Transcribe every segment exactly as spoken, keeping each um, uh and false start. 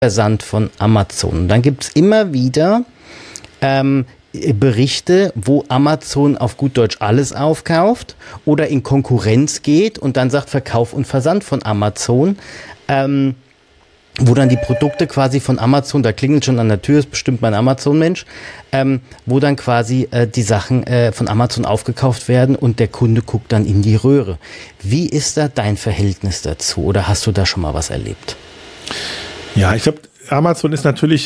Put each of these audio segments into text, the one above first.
Versand von Amazon. Und dann gibt es immer wieder ähm, Berichte, wo Amazon auf gut Deutsch alles aufkauft oder in Konkurrenz geht und dann sagt Verkauf und Versand von Amazon, ähm, wo dann die Produkte quasi von Amazon, da klingelt schon an der Tür, ist bestimmt mein Amazon-Mensch, ähm, wo dann quasi äh, die Sachen äh, von Amazon aufgekauft werden und der Kunde guckt dann in die Röhre. Wie ist da dein Verhältnis dazu oder hast du da schon mal was erlebt? Ja, ich glaube, Amazon ist natürlich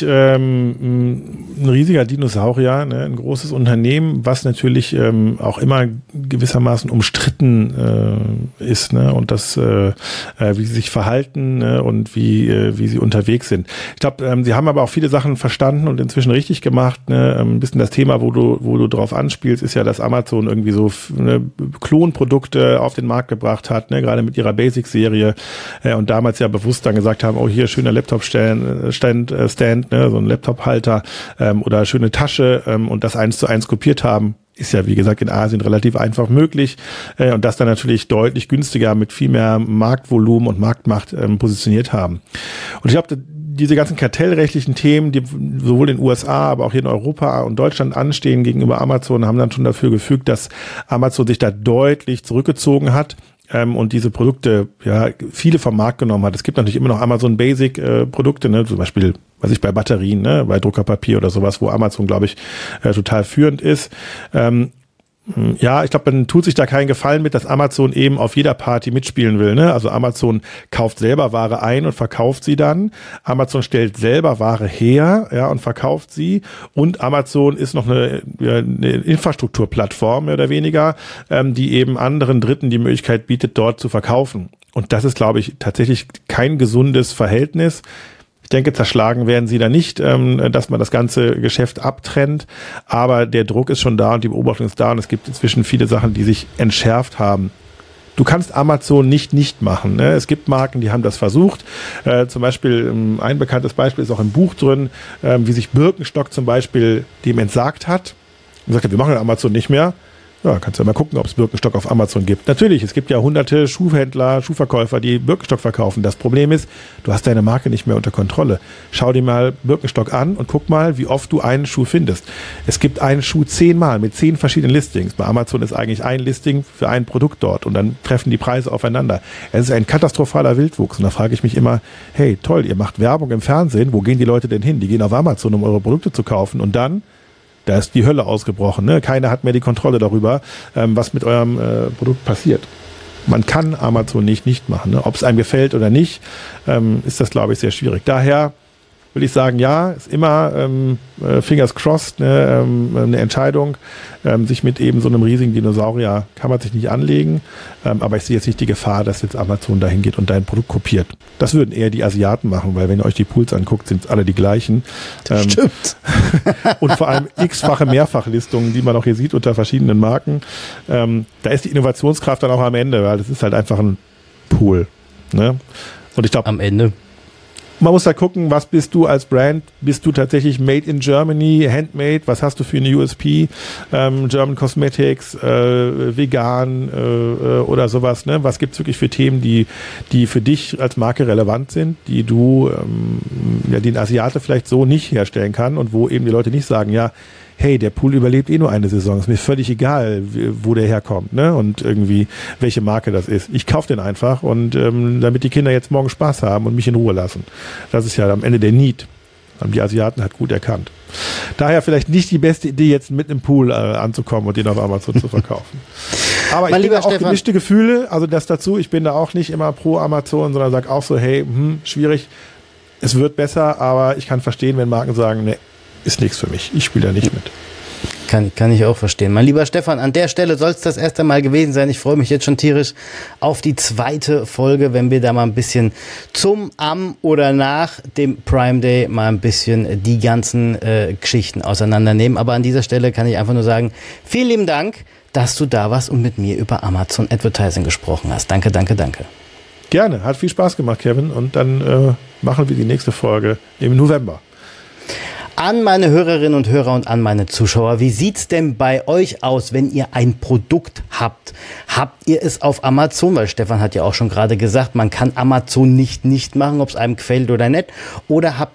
ähm, ein riesiger Dinosaurier, ne, ein großes Unternehmen, was natürlich ähm, auch immer gewissermaßen umstritten äh, ist, ne, und das, äh, wie sie sich verhalten, ne, und wie äh, wie sie unterwegs sind. Ich glaube, ähm, sie haben aber auch viele Sachen verstanden und inzwischen richtig gemacht. Ne, ein bisschen das Thema, wo du wo du drauf anspielst, ist ja, dass Amazon irgendwie so ne, Klonprodukte auf den Markt gebracht hat, ne, gerade mit ihrer Basic-Serie äh, und damals ja bewusst dann gesagt haben, oh hier schöner Laptop-Stellen Stand, äh, Stand, ne, so ein Laptop-Halter ähm, oder schöne Tasche ähm, und das eins zu eins kopiert haben, ist ja, wie gesagt, in Asien relativ einfach möglich äh, und das dann natürlich deutlich günstiger mit viel mehr Marktvolumen und Marktmacht ähm, positioniert haben. Und ich glaube, diese ganzen kartellrechtlichen Themen, die sowohl in den U S A, aber auch hier in Europa und Deutschland anstehen gegenüber Amazon, haben dann schon dafür gefügt, dass Amazon sich da deutlich zurückgezogen hat. Ähm, und diese Produkte, ja, viele vom Markt genommen hat. Es gibt natürlich immer noch Amazon Basic äh, Produkte, ne, zum Beispiel, was ich bei Batterien, ne, bei Druckerpapier oder sowas, wo Amazon, glaube ich, äh, total führend ist. Ähm, Ja, ich glaube, man tut sich da keinen Gefallen mit, dass Amazon eben auf jeder Party mitspielen will, ne? Also Amazon kauft selber Ware ein und verkauft sie dann. Amazon stellt selber Ware her, ja, und verkauft sie. Und Amazon ist noch eine, eine Infrastrukturplattform, mehr oder weniger, ähm, die eben anderen Dritten die Möglichkeit bietet, dort zu verkaufen. Und das ist, glaube ich, tatsächlich kein gesundes Verhältnis. Ich denke, zerschlagen werden sie da nicht, ähm, dass man das ganze Geschäft abtrennt, aber der Druck ist schon da und die Beobachtung ist da und es gibt inzwischen viele Sachen, die sich entschärft haben. Du kannst Amazon nicht nicht machen, ne? Es gibt Marken, die haben das versucht. Äh, zum Beispiel, ähm, ein bekanntes Beispiel ist auch im Buch drin, äh, wie sich Birkenstock zum Beispiel dem entsagt hat und gesagt hat, wir machen Amazon nicht mehr. Ja, kannst du ja mal gucken, ob es Birkenstock auf Amazon gibt. Natürlich, es gibt ja hunderte Schuhhändler, Schuhverkäufer, die Birkenstock verkaufen. Das Problem ist, du hast deine Marke nicht mehr unter Kontrolle. Schau dir mal Birkenstock an und guck mal, wie oft du einen Schuh findest. Es gibt einen Schuh zehnmal mit zehn verschiedenen Listings. Bei Amazon ist eigentlich ein Listing für ein Produkt dort und dann treffen die Preise aufeinander. Es ist ein katastrophaler Wildwuchs und da frage ich mich immer, hey, toll, ihr macht Werbung im Fernsehen, wo gehen die Leute denn hin? Die gehen auf Amazon, um eure Produkte zu kaufen und dann da ist die Hölle ausgebrochen. Ne? Keiner hat mehr die Kontrolle darüber, ähm, was mit eurem äh, Produkt passiert. Man kann Amazon nicht nicht machen. Ne? Ob es einem gefällt oder nicht, ähm, ist das, glaube ich, sehr schwierig. Daher würde ich sagen, ja, ist immer ähm, fingers crossed, ne, ähm, eine Entscheidung. Ähm, sich mit eben so einem riesigen Dinosaurier kann man sich nicht anlegen. Ähm, aber ich sehe jetzt nicht die Gefahr, dass jetzt Amazon dahin geht und dein Produkt kopiert. Das würden eher die Asiaten machen, weil wenn ihr euch die Pools anguckt, sind alle die gleichen. Das ähm, stimmt. Und vor allem x-fache Mehrfachlistungen, die man auch hier sieht unter verschiedenen Marken. Ähm, da ist die Innovationskraft dann auch am Ende, weil das ist halt einfach ein Pool. Ne? Und ich glaube, am Ende. Man muss da gucken, was bist du als Brand? Bist du tatsächlich made in Germany, handmade? Was hast du für eine U S P? Ähm, German Cosmetics, äh, vegan äh, oder sowas. Ne? Was gibt's wirklich für Themen, die die für dich als Marke relevant sind, die du, ähm, ja, den Asiate vielleicht so nicht herstellen kann und wo eben die Leute nicht sagen, ja, hey, der Pool überlebt eh nur eine Saison. Ist mir völlig egal, wo der herkommt, ne? Und irgendwie, welche Marke das ist. Ich kaufe den einfach und ähm, damit die Kinder jetzt morgen Spaß haben und mich in Ruhe lassen. Das ist ja am Ende der Need. Haben die Asiaten halt gut erkannt. Daher vielleicht nicht die beste Idee, jetzt mit einem Pool äh, anzukommen und den auf Amazon zu verkaufen. Aber ich bin da auch Stefan. Gemischte Gefühle, also das dazu, ich bin da auch nicht immer pro Amazon, sondern sage auch so, hey, hm, schwierig, es wird besser, aber ich kann verstehen, wenn Marken sagen, ne, ist nichts für mich. Ich spiele da nicht mit. Kann, kann ich auch verstehen. Mein lieber Stefan, an der Stelle soll es das erste Mal gewesen sein. Ich freue mich jetzt schon tierisch auf die zweite Folge, wenn wir da mal ein bisschen zum, am oder nach dem Prime Day mal ein bisschen die ganzen äh, Geschichten auseinandernehmen. Aber an dieser Stelle kann ich einfach nur sagen, vielen lieben Dank, dass du da warst und mit mir über Amazon Advertising gesprochen hast. Danke, danke, danke. Gerne. Hat viel Spaß gemacht, Kevin. Und dann äh, machen wir die nächste Folge im November. An meine Hörerinnen und Hörer und an meine Zuschauer, wie sieht's denn bei euch aus, wenn ihr ein Produkt habt? Habt ihr es auf Amazon? Weil Stefan hat ja auch schon gerade gesagt, man kann Amazon nicht nicht machen, ob es einem gefällt oder nicht. Oder habt